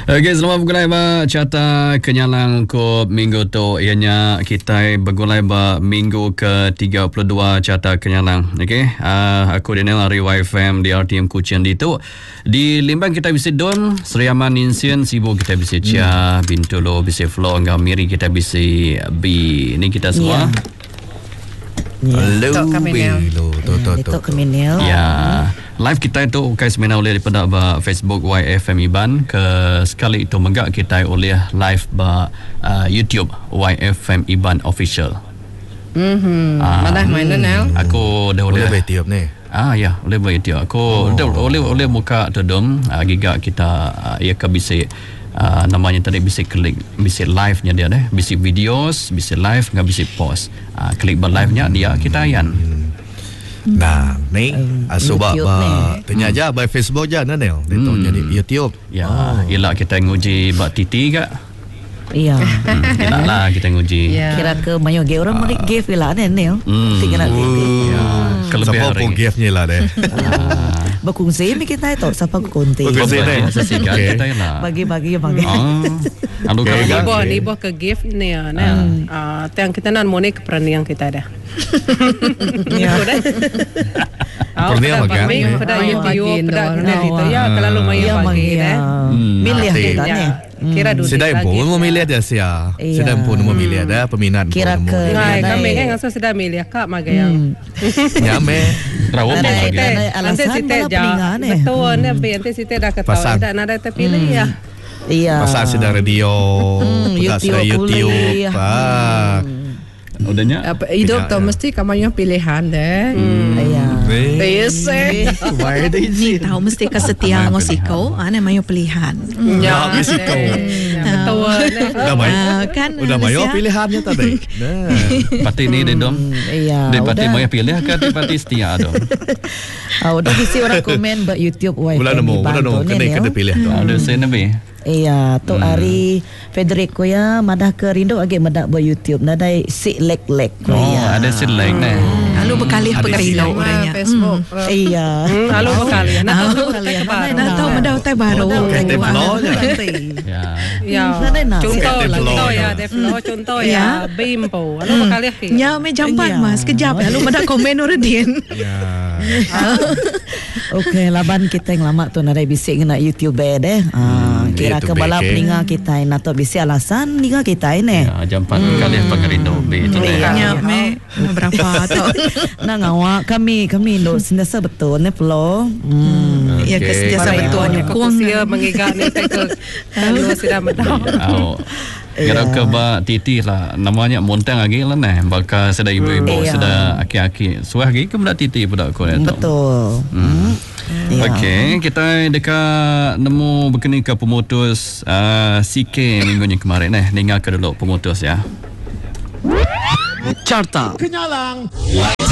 Okey, selamat bergulai ba carta kenyalang ko minggu tu ianya kita bergulai ba minggu ke-32 carta kenyalang. Okey, aku Daniel dari YFM di RTM Kuching di tu. Di limbang kita bisa don Seriaman Insian Sibu kita bisa Cia Bintolo bisa Flow Ngamiri kita bisa bi. Ni kita semua. Tok Kaminel. Ya, live kita itu ukais semena oleh daripada Facebook YFM Iban ke sekali itu megak kita oleh live YouTube YFM Iban Official. Mana mainan now? Aku dah oleh YouTube ni. Ya, oleh YouTube. Aku dah oleh muka tudum giga kita ia ke bisa namanya tadi bisa klik bisa live nya dia deh, bisa videos, bisa live nggak bisa post. Klik live nya dia kita ayan. Nah, ni sebab tanya aja by Facebook aja Nanel. Itu jadi YouTube. Ya, ialah kita nguji bak titi kak. Iya. Ialah lah kita nguji. Kira ke mayo ge orang mari give lah Nel. Tinggal nanti. Ya, kelebihan siapa pun give-nya lah deh. Bakungsi mi kita itu siapa konti. Bakungsi ni. Sesikat kita lah. Bagi. Alu ni boh ke gift ni yang kita nan moni ke peranian kita dah. Perniang bagi. Pada YouTube pada itu ya kalau lumayan bagi dah. Milih kita ni. Kira dulu. Sedang pun memilih ada sia. Sedang pun memilih ada peminat. Kira ke. Kami kan ngasa sudah milih kak magayang. Nyame. Rawat lagi. Alasan bala peningan ni. Betul ni nanti kita dah ketahui dah nada terpilih ya. Iya. Pasal sedang radio, YouTube. Udahnya. Hidup tu mesti kamu yang pilihan deh. Iya. Biasa. Tahu mesti kesetia ngosiko, ana mayo pilihan. Ya, musiko. Betul. Kan Udah mayo pilihannya tadi. Nah. Pati ni dom. Iya. Dia pati mau pilih kan pati setia dom. Udah bisi orang komen buat YouTube YFM. Udah kena pilih tu. Ada saya nabi. Iya, tu hari Federico ya madah ke rindu agi madah buat YouTube nadai si lek. Ada si lek ni. Lalu berkali pengerilo orangnya. Facebook. Iya. Lalu berkali. Nah tahu madah hotel baru. Ya. Contoh ya, contoh ya, bimpo. Lalu berkali. Ya, me jampan mas kejap. Lalu madah komen Nuruddin. Ya. Okey, laban kita yang lama tu nadai bisik nak YouTube deh. Kira ke bala peninga kita nak tu bisik alasan ninga kita ini. Ya, jampan kali pengerindo be itu ni. Ya, me berapa tu? Nah ngawak kami lo sentiasa betul ni Flo. Ya sentiasa betul nyukung Dia mengigak ni kalau sudah mendapat. Kira ke ba titi lah namanya montang lagi lah nah bakal sudah ibu-ibu sudah aki-aki suah lagi ke budak titi budak aku tu. Betul. Okey, kita dekat nemu berkini ke pemutus CK minggu kemarin dengar ke dulu pemutus ya. Carta Kenyalang